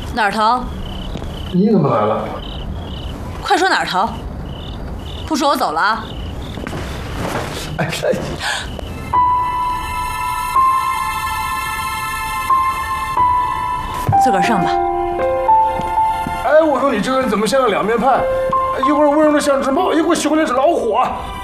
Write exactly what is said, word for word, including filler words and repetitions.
哪儿疼？ 你怎么来了？ 快说哪儿疼！不说我走了啊！ 哎哎， 自个儿上吧。 哎，我说你这个人怎么像个两面派？一会儿温柔的像只猫，一会儿喜欢的是老虎啊！